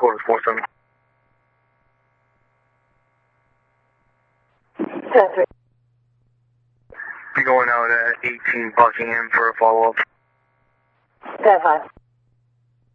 Headquarters 47. 10-3. Be going out at 18 Buckingham for a follow-up. 10-5.